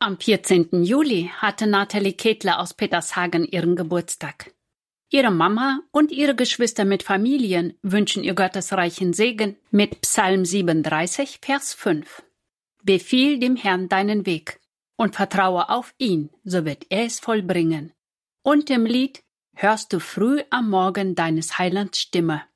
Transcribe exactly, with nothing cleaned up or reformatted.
Am vierzehnten Juli hatte Nathalie Ketler aus Petershagen ihren Geburtstag. Ihre Mama und ihre Geschwister mit Familien wünschen ihr gottesreichen Segen mit Psalm siebenunddreißig, Vers fünf. Befiehl dem Herrn deinen Weg und vertraue auf ihn, so wird er es vollbringen. Und im Lied Hörst du früh am Morgen deines Heilands Stimme.